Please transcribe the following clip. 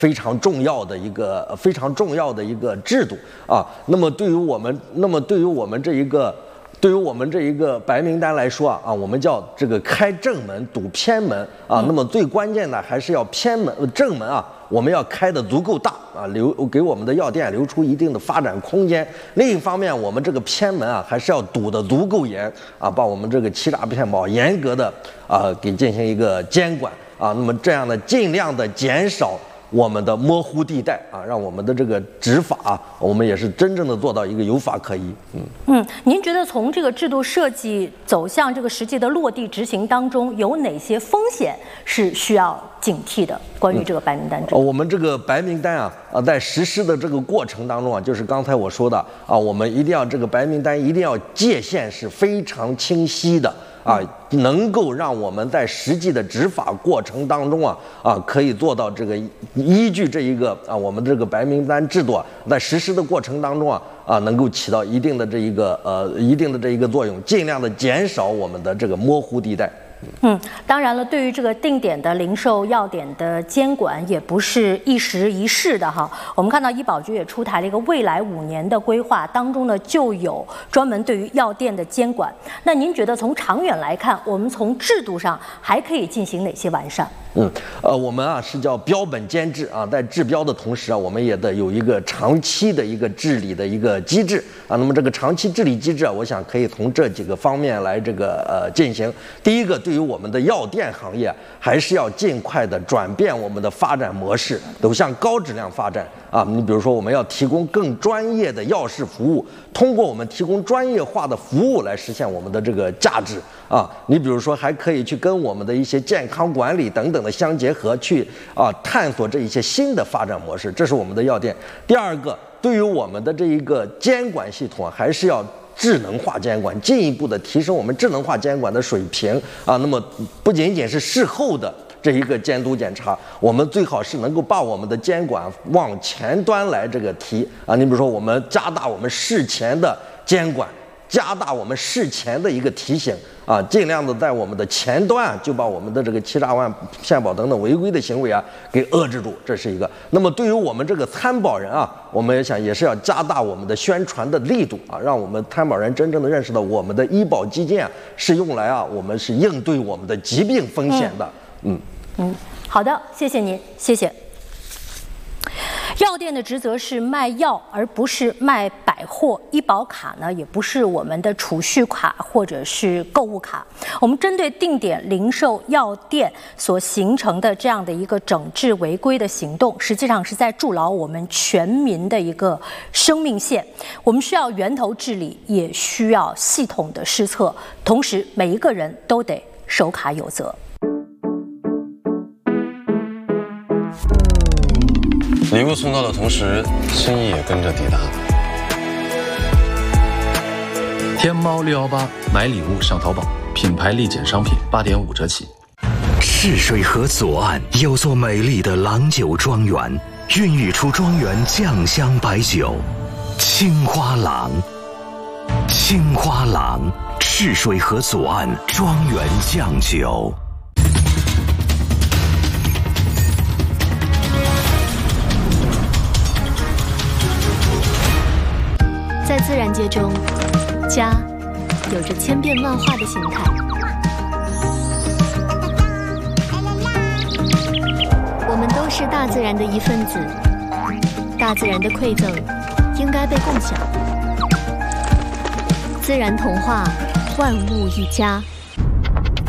非常重要的一个制度啊。那么对于我们这一个白名单来说啊，我们叫这个开正门堵偏门啊。那么最关键的还是要正门啊，我们要开得足够大啊，给我们的药店留出一定的发展空间。另一方面，我们这个偏门啊，还是要堵得足够严啊，把我们这个欺诈骗保严格的给进行一个监管啊。那么这样的尽量的减少我们的模糊地带啊，让我们的这个执法啊，我们也是真正的做到一个有法可依。 您觉得从这个制度设计走向这个实际的落地执行当中，有哪些风险是需要警惕的？关于这个白名单制度， 我们这个白名单在实施的这个过程当中就是刚才我说的我们一定要这个白名单一定要界限是非常清晰的。能够让我们在实际的执法过程当中可以做到这个依据这一个我们这个白名单制度在实施的过程当中能够起到一定的这一个作用，尽量的减少我们的这个模糊地带。 当然了，对于这个定点的零售药点的监管也不是一时一事的哈。我们看到医保局也出台了一个未来5年的规划，当中呢就有专门对于药店的监管。那您觉得从长远来看，我们从制度上还可以进行哪些完善？ 我们是叫标本兼治在治标的同时我们也得有一个长期的一个治理的一个机制那么这个长期治理机制我想可以从这几个方面来这个进行。第一个，对于我们的药店行业，还是要尽快的转变我们的发展模式，走向高质量发展你比如说，我们要提供更专业的药事服务，通过我们提供专业化的服务来实现我们的这个价值你比如说，还可以去跟我们的一些健康管理等等的相结合，去探索这一些新的发展模式，这是我们的药店。第二个，对于我们的这一个监管系统还是要智能化监管，进一步的提升我们智能化监管的水平那么不仅仅是事后的这一个监督检查，我们最好是能够把我们的监管往前端来这个提你比如说，我们加大我们事前的监管，加大我们事前的一个提醒尽量的在我们的前端就把我们的这个欺诈骗保等等违规的行为给遏制住，这是一个。那么对于我们这个参保人我们也是要加大我们的宣传的力度让我们参保人真正的认识到我们的医保基金是用来我们是应对我们的疾病风险的。 好的，谢谢您，谢谢。药店的职责是卖药，而不是卖百货。医保卡呢，也不是我们的储蓄卡或者是购物卡。我们针对定点零售药店所形成的这样的一个整治违规的行动，实际上是在筑牢我们全民的一个生命线。我们需要源头治理，也需要系统的施策，同时每一个人都得守卡有责。 礼物送到的同时，心意也跟着抵达。 天猫618买礼物上淘宝，品牌立减商品8.5折起。 赤水河左岸有座美丽的郎酒庄园，孕育出庄园酱香白酒青花郎。青花郎，赤水河左岸庄园酱酒。 在自然界中，家有着千变万化的形态。我们都是大自然的一份子，大自然的馈赠应该被共享。自然童话，万物一家。